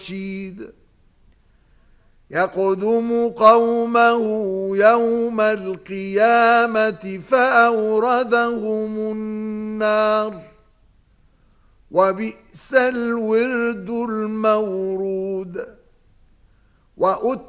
يقدم قومه يوم القيامة فأوردهم النار وبئس الورد المورود